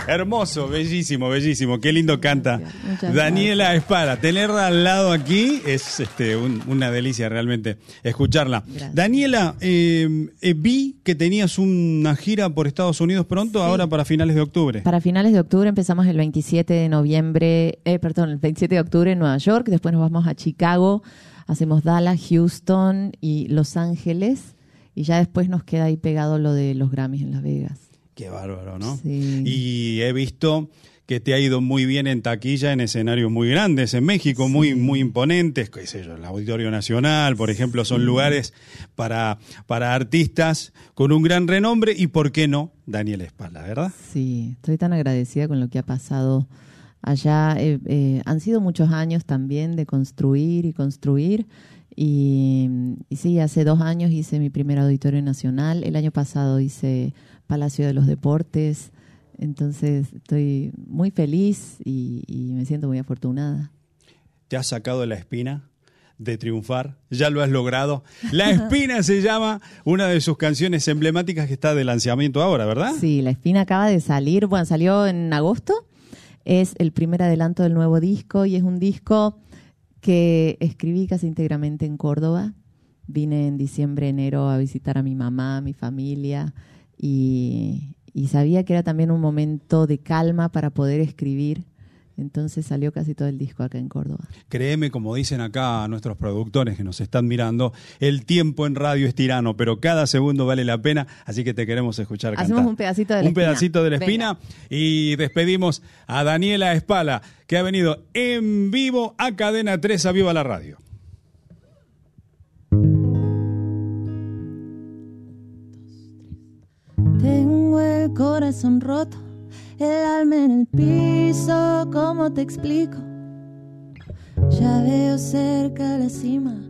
Hermoso, bellísimo, bellísimo. Qué lindo canta Muchas Daniela Espala. Tenerla al lado aquí es una delicia realmente escucharla. Gracias. Daniela, vi que tenías una gira por Estados Unidos pronto, Sí. ahora para finales de octubre. Para finales de octubre empezamos el 27 de el 27 de octubre en Nueva York, después nos vamos a Chicago, hacemos Dallas, Houston y Los Ángeles, y ya después nos queda ahí pegado lo de los Grammys en Las Vegas. Qué bárbaro, ¿no? Sí. Y he visto que te ha ido muy bien en taquilla en escenarios muy grandes en México, Sí. muy imponentes, qué sé yo, el Auditorio Nacional, por ejemplo, son lugares para artistas con un gran renombre y, ¿por qué no, Daniela Espala, verdad? Sí, estoy tan agradecida con lo que ha pasado allá. Han sido muchos años también de construir y construir. Y sí, hace 2 años hice mi primer Auditorio Nacional. El año pasado hice Palacio de los Deportes. Entonces estoy muy feliz y me siento muy afortunada. ¿Te has sacado la espina de triunfar? Ya lo has logrado. La Espina se llama una de sus canciones emblemáticas que está de lanzamiento ahora, ¿verdad? Sí, La Espina acaba de salir. Bueno, salió en agosto. Es el primer adelanto del nuevo disco y es un disco que escribí casi íntegramente en Córdoba. Vine en diciembre, enero a visitar a mi mamá, a mi familia y sabía que era también un momento de calma para poder escribir. Entonces salió casi todo el disco acá en Córdoba. Créeme, como dicen acá nuestros productores que nos están mirando, el tiempo en radio es tirano, pero cada segundo vale la pena, así que te queremos escuchar cantar. Hacemos un pedacito de La Espina. Un pedacito de La Espina. Venga. Y despedimos a Daniela Espala, que ha venido en vivo a Cadena 3, a Viva la Radio. Tengo el corazón roto, el alma en el piso, ¿cómo te explico? Ya veo cerca la cima,